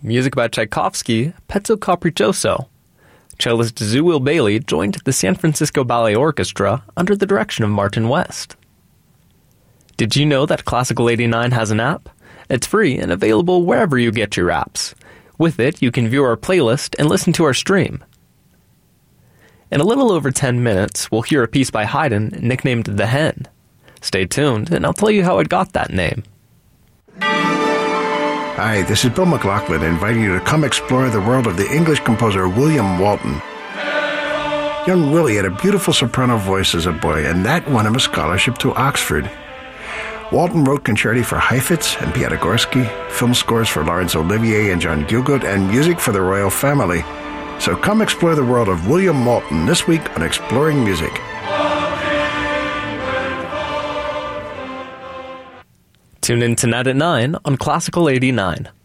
music by Tchaikovsky, Pezzo Capriccioso. Cellist Zewil Bailey joined the San Francisco Ballet Orchestra under the direction of Martin West. Did you know that Classical 89 has an app? It's free and available wherever you get your apps. With it, you can view our playlist and listen to our stream. In a little over 10 minutes, we'll hear a piece by Haydn nicknamed The Hen. Stay tuned, and I'll tell you how it got that name. Hi, this is Bill McLaughlin inviting you to come explore the world of the English composer William Walton. Young Willie had a beautiful soprano voice as a boy, and that won him a scholarship to Oxford. Walton wrote concerti for Heifetz and Piatigorsky, film scores for Laurence Olivier and John Gielgud, and music for the royal family. So come explore the world of William Walton this week on Exploring Music. Tune in tonight at 9 on Classical 89.